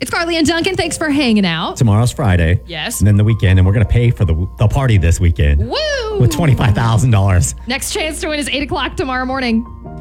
It's Carly and Duncan. Thanks for hanging out. Tomorrow's Friday. Yes. And then the weekend, and we're going to pay for the party this weekend. Woo! With $25,000. Next chance to win is 8 o'clock tomorrow morning.